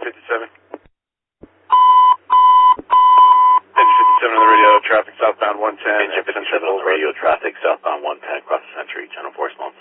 57. Engine 57 on the radio, traffic southbound 110. Engine 57 on the radio, traffic southbound 110 across the Century, Channel 4 small.